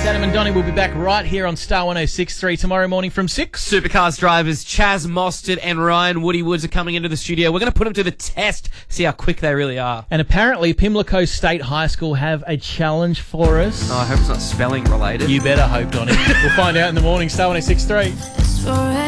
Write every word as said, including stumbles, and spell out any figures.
Adam and Donnie will be back right here on Star one oh six point three tomorrow morning from six. Supercars drivers Chaz Mostert and Ryan Woody Woods are coming into the studio. We're going to put them to the test, see how quick they really are. And apparently Pimlico State High School have a challenge for us. Oh, I hope it's not spelling related. You better hope, Donnie. We'll find out in the morning. Star one oh six point three.